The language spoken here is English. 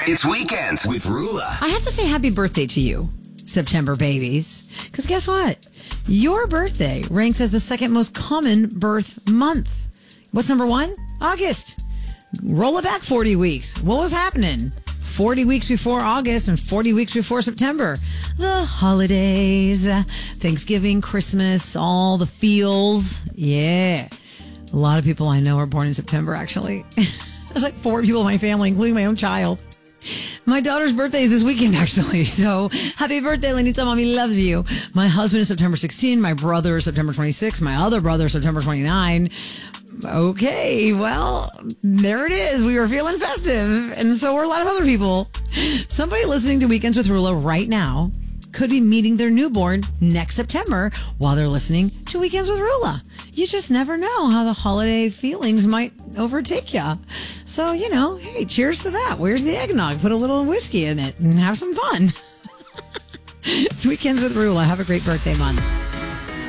It's Weekends with Rula. I have to say happy birthday to you, September babies. Because guess what? Your birthday ranks as the second most common birth month. What's number one? August. Roll it back 40 weeks. What was happening? 40 weeks before August and 40 weeks before September. The holidays, Thanksgiving, Christmas, all the feels. Yeah. A lot of people I know are born in September, actually. There's like 4 people in my family, including my own child. My daughter's birthday is this weekend, actually. So happy birthday, Lenita. Mommy loves you. My husband is September 16. My brother is September 26. My other brother is September 29. Okay, well, there it is. We were feeling festive, and so were a lot of other people. Somebody listening to Weekends with Rula right now could be meeting their newborn next September while they're listening to Weekends with Rula. You just never know how the holiday feelings might overtake you. So, hey, cheers to that. Where's the eggnog? Put a little whiskey in it and have some fun. It's Weekends with Rula. Have a great birthday month.